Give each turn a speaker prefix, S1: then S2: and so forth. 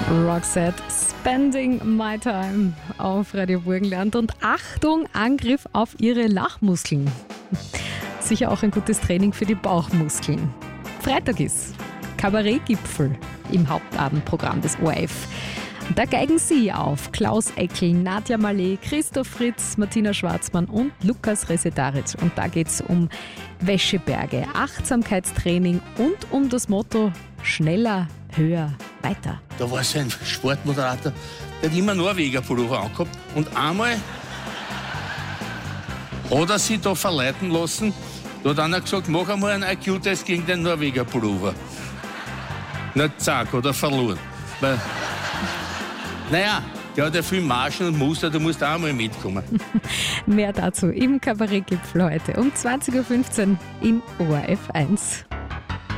S1: Roxette, Spending My Time auf Radio Burgenland. Und Achtung, Angriff auf ihre Lachmuskeln. Sicher auch ein gutes Training für die Bauchmuskeln. Freitag ist Kabarettgipfel im Hauptabendprogramm des ORF. Da geigen sie auf Klaus Eckel, Nadja Malé, Christoph Fritz, Martina Schwarzmann und Lukas Resetaric. Und da geht es um Wäscheberge, Achtsamkeitstraining und um das Motto schneller, höher, weiter.
S2: Da war so ein Sportmoderator, der hat immer Norweger Pullover angehabt. Und einmal hat er sich da verleiten lassen. Da hat einer gesagt, mach einmal einen IQ-Test gegen den Norweger Pullover. Na zack, hat er verloren. Weil, naja, der hat ja viel Marschen und Muster, du musst auch mal mitkommen.
S1: Mehr dazu im Kabarettgipfel heute um 20.15 Uhr in ORF 1.